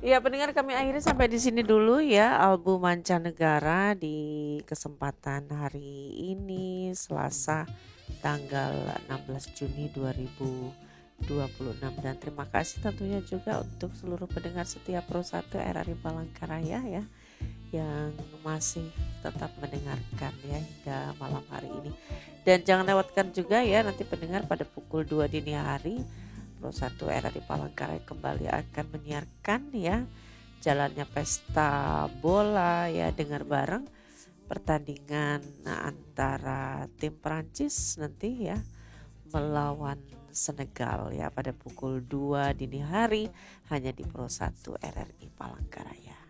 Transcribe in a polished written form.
Ya, pendengar kami akhirnya sampai di sini dulu ya album mancanegara di kesempatan hari ini Selasa tanggal 16 Juni 2026 dan terima kasih tentunya juga untuk seluruh pendengar setia Pro 1 RRI Palangkaraya ya yang masih tetap mendengarkan ya hingga malam hari ini. Dan jangan lewatkan juga ya nanti pendengar pada pukul 2 dini hari Pro 1 RRI Palangkaraya kembali akan menyiarkan ya jalannya pesta bola ya dengar bareng pertandingan antara tim Prancis nanti ya melawan Senegal ya pada pukul 2 dini hari hanya di Pro 1 RRI Palangkaraya.